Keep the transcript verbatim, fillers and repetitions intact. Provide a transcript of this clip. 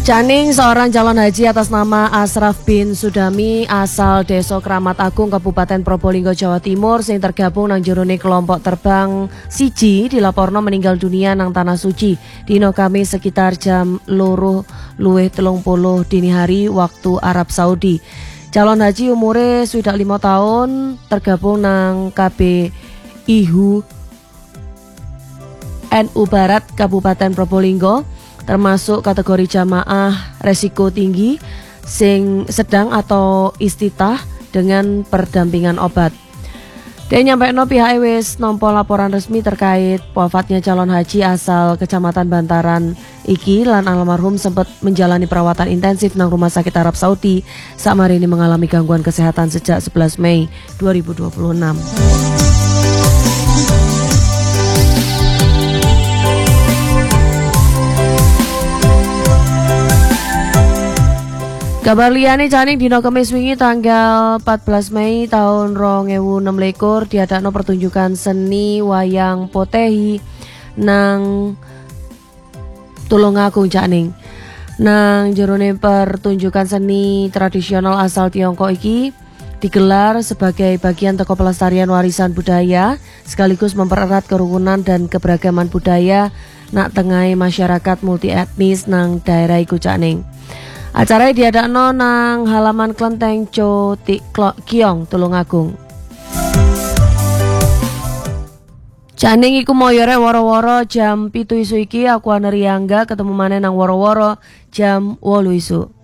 Caning, seorang calon haji atas nama Asraf bin Sudami asal Desa Kramat Agung Kabupaten Probolinggo Jawa Timur sing tergabung nang jerone kelompok terbang siji dilaporno meninggal dunia nang Tanah Suci dino Kamis sekitar jam loro luwih telung puluh dini hari waktu Arab Saudi. Calon haji umure sudah lima tahun tergabung nang K B I H U N U Barat Kabupaten Probolinggo, termasuk kategori jamaah resiko tinggi, sing sedang atau istitah dengan perdampingan obat. Dan nyampe no pihak wis nompo laporan resmi terkait wafatnya calon haji asal Kecamatan Bantaran iki lan almarhum sempat menjalani perawatan intensif nang Rumah Sakit Arab Saudi saat ini mengalami gangguan kesehatan sejak sebelas Mei dua ribu dua puluh enam. Kabar liyane Caning dino Kamis wingi tanggal empat belas Mei tahun dua ribu enam belas diadakno pertunjukan seni wayang potehi nang Tulungagung Caning. Nang jerone pertunjukan seni tradisional asal Tiongkok iki digelar sebagai bagian teko pelestarian warisan budaya sekaligus mempererat kerukunan dan keberagaman budaya nak tengahe masyarakat multi etnis nang daerah iku Caning. Acara diadakno nang halaman Klenteng Co Tik Kiong Tulungagung. Caning iku moyore woro-woro jam pitu isu iki aku ana Riangga ketemu maneh nang woro-woro jam wolu isu.